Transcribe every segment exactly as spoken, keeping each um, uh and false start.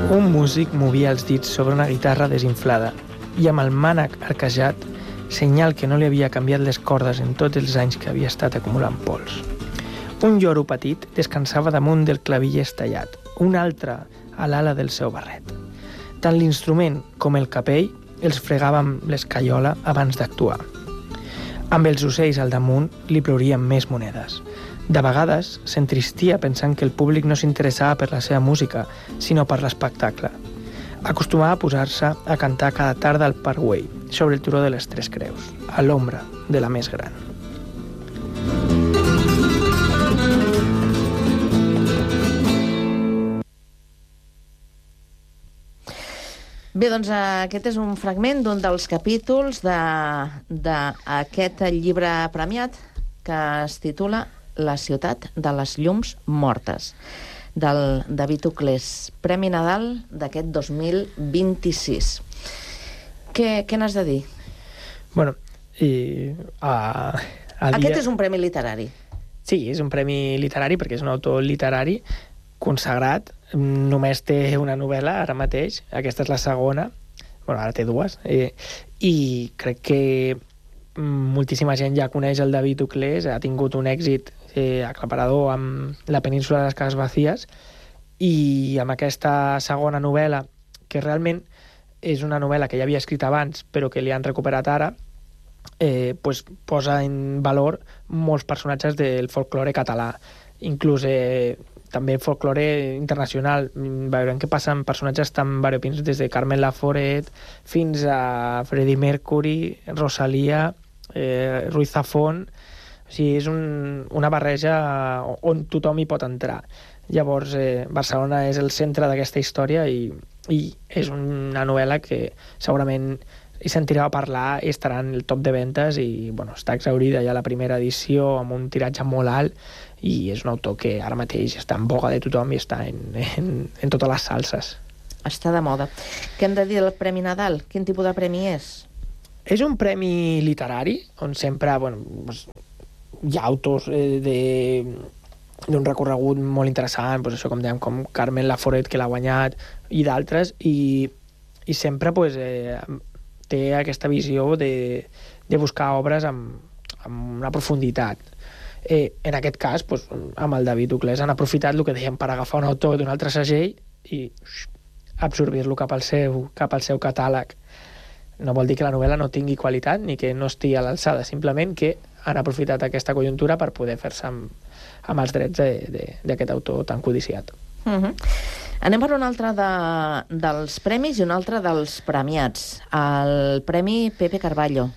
Un músic movia els dits sobre una guitarra desinflada i amb el mànec arquejat, senyal que no li havia canviat les cordes en tots els anys que havia estat acumulant pols. Un lloro petit descansava damunt del claviller estallat, un altre a l'ala del seu barret. Tant l'instrument com el capell els fregava amb l'escaiola abans d'actuar. Amb els ocells al damunt li plourien més monedes. De vegades s'entristia pensant que el públic no s'interessava per la seva música, sinó per l'espectacle. Acostumava a posar-se a cantar cada tarda al Parkway, sobre el turó de les Tres Creus, a l'ombra de la més gran. Bé, doncs aquest és un fragment d'un dels capítols d'aquest llibre premiat que es titula La ciutat de les llums mortes, del David Uclés, Premi Nadal d'aquest dos mil vint-i-sis. Què, què n'has de dir? Bueno, i... A, a Aquest dia... és un premi literari. Sí, és un premi literari perquè és un autor literari consagrat. Només té una novel·la ara mateix, aquesta és la segona, bueno, ara té dues, eh, i crec que moltíssima gent ja coneix el David Uclés, ha tingut un èxit eh, aclaparador amb La península de les cases vacíes, i amb aquesta segona novel·la, que realment és una novel·la que ja havia escrit abans, però que li han recuperat ara, eh, pues posa en valor molts personatges del folklore català, inclús eh, també folklore internacional. Veurem que passen personatges tan variopins des de Carmen Laforet fins a Freddie Mercury, Rosalía, eh, Ruiz Zafón. O sigui, és un, una barreja on tothom hi pot entrar. Llavors, eh, Barcelona és el centre d'aquesta història i, i és una novel·la que segurament hi sentireu a parlar i estarà en el top de ventes i bueno, està exhaurida ja la primera edició amb un tiratge molt alt i és un autor que ara mateix està en boga de tothom i està en, en, en totes les salses. Està de moda. Què hem de dir del Premi Nadal? Quin tipus de premi és? És un premi literari on sempre bueno, hi ha autors eh, de d'un recorregut molt interessant, pues això com dèiem, com Carmen Laforet, que l'ha guanyat, i d'altres, i, i sempre pues, eh, té aquesta visió de, de buscar obres amb, amb una profunditat. Eh, en aquest cas, pues, amb el David Uclés han aprofitat el que dèiem per agafar un autor d'un altre segell i absorbir-lo cap al seu, cap al seu catàleg. No vol dir que la novel·la no tingui qualitat ni que no estigui a l'alçada, simplement que han aprofitat aquesta conjuntura per poder fer-se amb, amb els drets d'aquest autor tan codiciat. Uh-huh. Anem per un altre de, dels premis i un altre dels premiats. El Premi Pepe Carballo,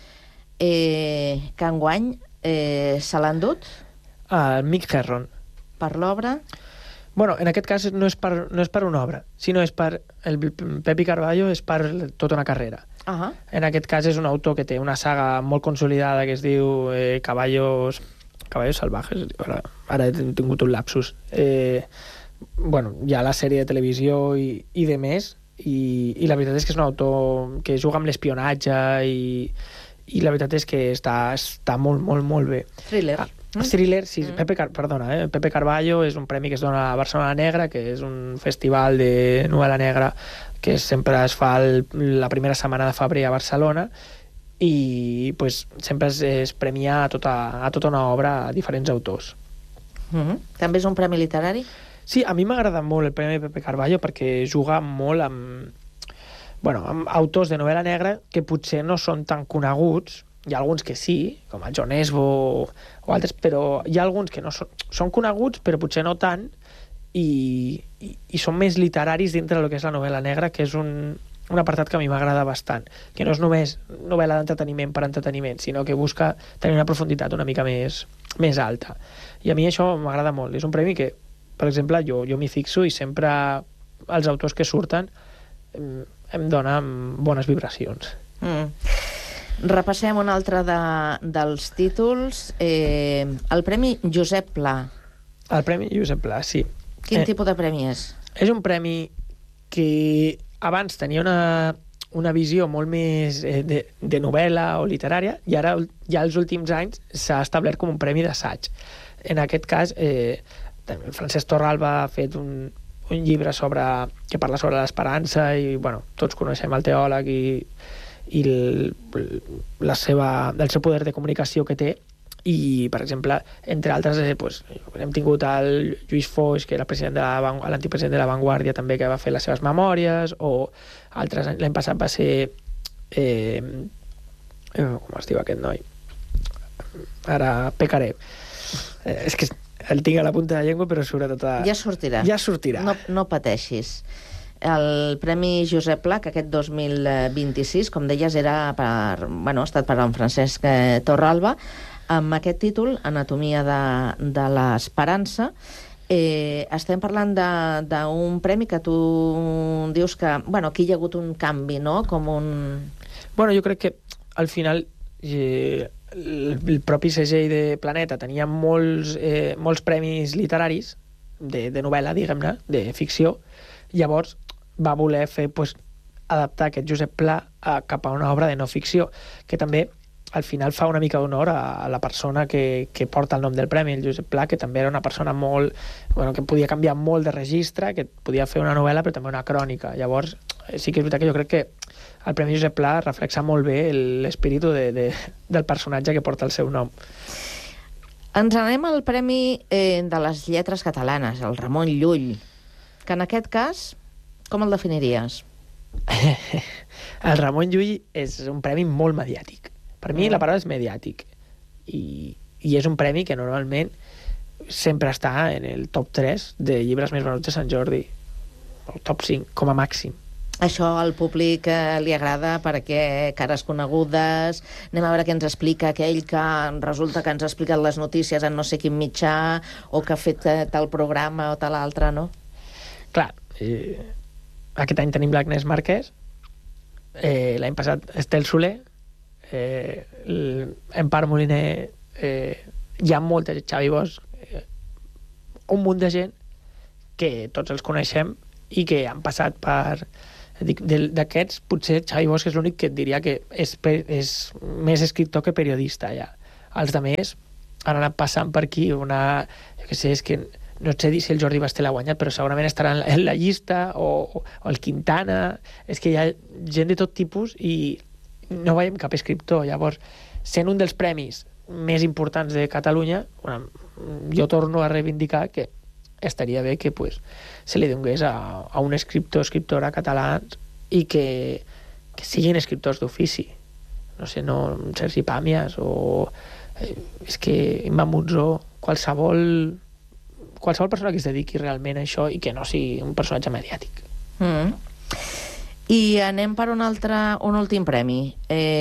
eh, que enguany eh, se l'ha endut? El Mick Herron. Per l'obra? Bueno, en aquest cas no és per, no és per una obra, sinó és per... El Pepe Carballo és per tota una carrera. Uh-huh. En aquest cas és un autor que té una saga molt consolidada que es diu eh, Caballos... Caballos Salvajes, ara, ara he tingut un lapsus. Eh, bueno, hi ha la sèrie de televisió i, i de més, i, i la veritat és que és un autor que juga amb l'espionatge i, i la veritat és que està, està molt, molt, molt bé. Thriller. Ah, Thriller, sí, mm. Pepe, Car perdona, eh? Pepe Carballo és un premi que es dona a Barcelona Negra, que és un festival de novel·la negra que sempre es fa el, la primera setmana de febrer a Barcelona, i pues, sempre es, es premia a tota, a tota una obra a diferents autors. Mm-hmm. També és un premi literari? Sí, a mi m'agrada molt el Premi Pepe Carballo perquè juga molt amb, bueno, amb autors de novel·la negra que potser no són tan coneguts. Hi ha alguns que sí, com el John Esbo o altres, però hi ha alguns que no són, són coneguts, però potser no tant, i, i, i són més literaris dintre del que és la novel·la negra, que és un, un apartat que a mi m'agrada bastant, que no és només novel·la d'entreteniment per entreteniment, sinó que busca tenir una profunditat una mica més, més alta. I a mi això m'agrada molt. És un premi que, per exemple, jo, jo m'hi fixo i sempre els autors que surten em, em donen bones vibracions. Mm. Repassem un altre de, dels títols. Eh, el Premi Josep Pla. El Premi Josep Pla, sí. Quin eh, tipus de premi és? És un premi que abans tenia una, una visió molt més eh, de, de novel·la o literària, i ara, ja els últims anys, s'ha establert com un premi d'assaig. En aquest cas, eh, Francesc Torralba ha fet un, un llibre sobre, que parla sobre l'esperança i, bueno, tots coneixem el teòleg i, i el, la seva, el seu poder de comunicació que té. I, per exemple, entre altres, eh, pues, hem tingut el Lluís Foix, que era president de la, l'antic president de La Vanguardia, també, que va fer les seves memòries, o altres, l'any passat va ser... Eh, eh, com es diu aquest noi? Ara pecaré. Eh, és que el tinc a la punta de la llengua, però sobretot... A... Ja sortirà. Ja sortirà. No, no pateixis. El Premi Josep Pla, que aquest dos mil vint-i-sis, com deies, era per, bueno, ha estat per en Francesc Torralba, amb aquest títol, Anatomia de, de l'esperança. Eh, estem parlant d'un premi que tu dius que, bueno, aquí hi ha hagut un canvi, no? Com un... Bueno, jo crec que al final eh, el, el propi segell de Planeta tenia molts, eh, molts premis literaris de, de novel·la, diguem-ne, de ficció. Llavors va voler fer, pues, adaptar aquest Josep Pla a, cap a una obra de no ficció, que també al final fa una mica d'honor a, a la persona que, que porta el nom del premi, el Josep Pla, que també era una persona molt... Bueno, que podia canviar molt de registre, que podia fer una novel·la però també una crònica. Llavors, sí que és veritat que jo crec que el Premi Josep Pla reflexa molt bé l'espíritu de, de, del personatge que porta el seu nom. Ens anem al Premi eh, de les Lletres Catalanes, el Ramon Llull, que en aquest cas, com el definiries? El Ramon Llull és un premi molt mediàtic. Per mi la paraula és mediàtic i, i és un premi que normalment sempre està en el top tres de llibres més venuts de Sant Jordi, o top cinc, com a màxim. Això al públic eh, li agrada perquè cares conegudes, anem a veure què ens explica aquell que resulta que ens ha explicat les notícies en no sé quin mitjà o que ha fet eh, tal programa o tal altre, no? Clar, eh, aquest any tenim l'Agnès Marquès, eh, l'any passat Estel Soler, eh, l'Empar Moliner, eh, hi ha molta gent, Xavi Bosch, eh, un munt de gent que tots els coneixem i que han passat per... D'aquests, potser Xavi Bosch és l'únic que et diria que és, és més escriptor que periodista, ja. Els altres han anat passant per aquí una... Jo què sé, és que no sé dir si el Jordi Basté l'ha guanyat, però segurament estarà en la llista, o, o el Quintana. És que hi ha gent de tot tipus i no veiem cap escriptor. Llavors, sent un dels premis més importants de Catalunya, bueno, jo torno a reivindicar que estaria bé que pues, se li donés a, a un escriptor o escriptora catalans i que, que siguin escriptors d'ofici. No sé, no, Sergi Pàmies o... Eh, és que Imma Monzó, qualsevol qualsevol persona que es dediqui realment a això i que no sigui un personatge mediàtic. Mm. I anem per un altre, un últim premi.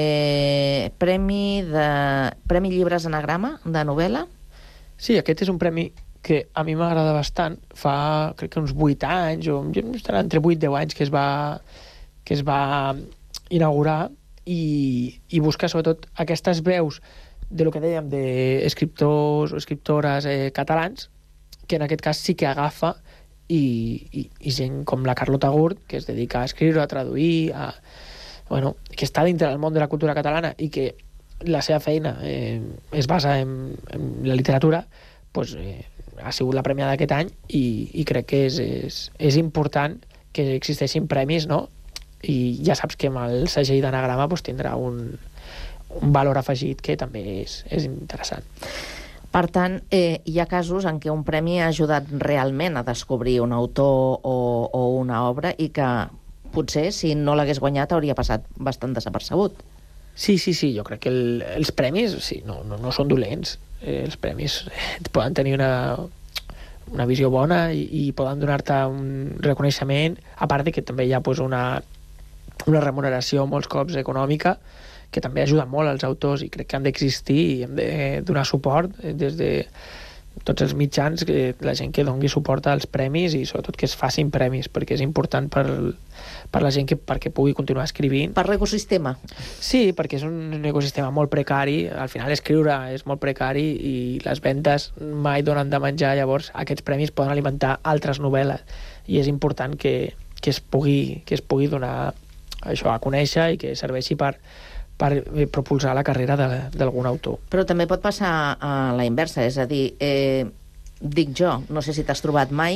Eh, premi de Premi Llibres Anagrama, de novel·la. Sí, aquest és un premi que a mi m'agrada bastant. Fa, crec que uns vuit anys, o estarà entre vuit i deu anys que es va, que es va inaugurar i, i busca sobretot aquestes veus de lo que dèiem d'escriptors o escriptores eh, catalans, que en aquest cas sí que agafa i, i, i gent com la Carlota Gurt, que es dedica a escriure, a traduir, a, bueno, que està dintre del món de la cultura catalana i que la seva feina eh, es basa en, en la literatura, pues, eh, ha sigut la premiada aquest any i, i crec que és, és, és important que existeixin premis, no? I ja saps que amb el segell d'anagrama pues, tindrà un, un valor afegit que també és, és interessant. Per tant, eh, hi ha casos en què un premi ha ajudat realment a descobrir un autor o, o una obra i que potser, si no l'hagués guanyat, hauria passat bastant desapercebut. Sí, sí, sí, jo crec que el, els premis sí, no, no, no són dolents. Eh, els premis poden tenir una, una visió bona i, i poden donar-te un reconeixement, a part de que també hi ha pues, una, una remuneració molts cops econòmica, que també ajuda molt als autors i crec que han d'existir i hem de donar suport des de tots els mitjans, que la gent que doni suport als premis i sobretot que es facin premis, perquè és important per, per la gent que, perquè pugui continuar escrivint. Per l'ecosistema. Sí, perquè és un ecosistema molt precari, al final escriure és molt precari i les vendes mai donen de menjar, llavors aquests premis poden alimentar altres novel·les i és important que, que, es, pugui, que es pugui donar això a conèixer i que serveixi per per propulsar la carrera d'algun autor. Però també pot passar a la inversa, és a dir, eh, dic jo, no sé si t'has trobat mai,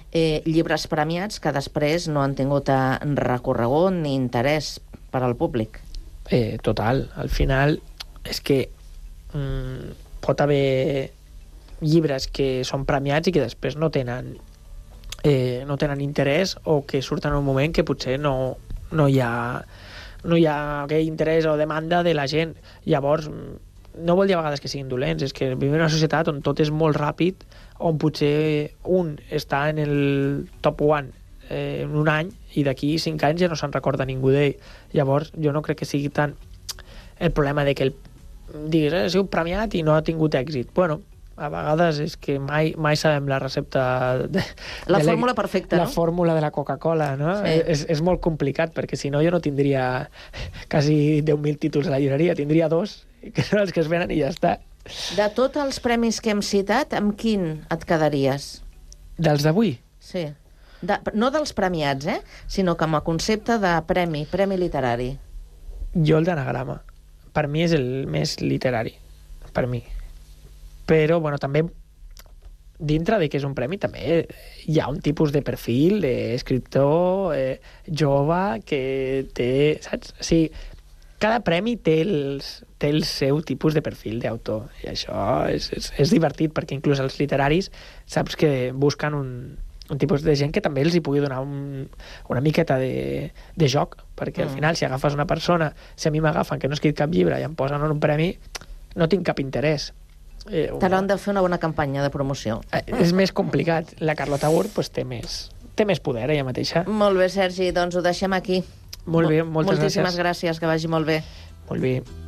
eh, llibres premiats que després no han tingut eh, recorregut ni interès per al públic. Eh, total, al final és que mm, pot haver llibres que són premiats i que després no tenen eh, no tenen interès, o que surten en un moment que potser no, no hi ha no hi ha aquell interès o demanda de la gent. Llavors, no vol dir a vegades que siguin dolents, és que vivim en una societat on tot és molt ràpid, on potser un està en el top one eh, en un any i d'aquí cinc anys ja no se'n recorda ningú d'ell. Llavors, jo no crec que sigui tant el problema de que el, diguis, eh, ha sigut premiat i no ha tingut èxit. Bueno, a vegades és que mai, mai sabem la recepta... De, la de fórmula perfecta, la no? La fórmula de la Coca-Cola, no? Sí. És, és molt complicat, perquè si no jo no tindria quasi deu mil títols a la llibreria, tindria dos, que són els que es venen i ja està. De tots els premis que hem citat, amb quin et quedaries? Dels d'avui? Sí. De, no dels premiats, eh? Sinó com a concepte de premi, premi literari. Jo el d'anagrama. Per mi és el més literari. Per mi. Però, bueno, també dintre de que és un premi també hi ha un tipus de perfil d'escriptor eh, jove que té, saps? O sigui, cada premi té, els, té el seu tipus de perfil d'autor, i això és, és, és divertit, perquè inclús els literaris saps que busquen un, un tipus de gent que també els hi pugui donar un, una miqueta de, de joc, perquè al final si agafes una persona, si a mi m'agafen que no he escrit cap llibre i em posen en un premi, no tinc cap interès. Eh, Te l'han de fer una bona campanya de promoció. Eh, és més complicat. La Carlota Gurt pues, té, més, té més poder ella mateixa. Molt bé, Sergi, doncs ho deixem aquí. Molt bé, moltes Moltíssimes gràcies. gràcies, que vagi molt bé. Molt bé.